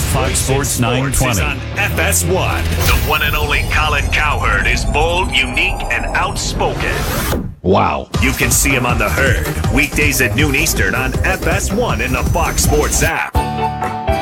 Fox Sports 920. Is on FS1. The one and only Colin Cowherd is bold, unique, and outspoken. Wow. You can see him on The Herd, weekdays at noon Eastern on FS1 in the Fox Sports app.